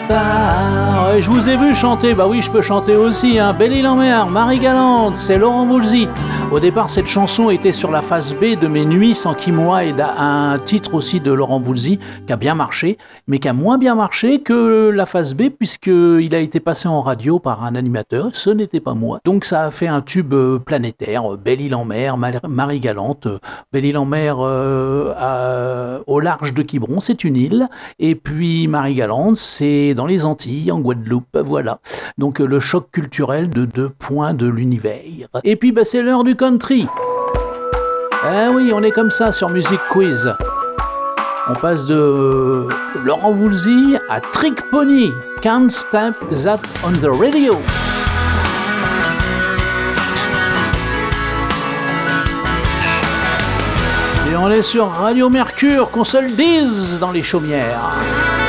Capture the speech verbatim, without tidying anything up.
part. Et je vous ai vu chanter, bah oui, je peux chanter aussi, hein. Belle-Île-en-Mer, Marie-Galante, c'est Laurent Voulzy. Au départ, cette chanson était sur la face B de Mes Nuits sans Kimoa, et un titre aussi de Laurent Voulzy qui a bien marché, mais qui a moins bien marché que la face B, puisqu'il a été passé en radio par un animateur, ce n'était pas moi. Donc ça a fait un tube planétaire, Belle-Île-en-Mer, Marie-Galante, Belle-Île-en-Mer euh, à, au large de Quiberon, c'est une île, et puis Marie-Galante, c'est dans les Antilles, en Guadeloupe, voilà. Donc le choc culturel de deux points de l'univers. Et puis bah, c'est l'heure du country. Ah oui, on est comme ça sur Music Quiz. On passe de Laurent Voulzy à Trick Pony. Can't Stop That on the Radio. Et on est sur Radio Mercure, qu'on se le dise dans les chaumières.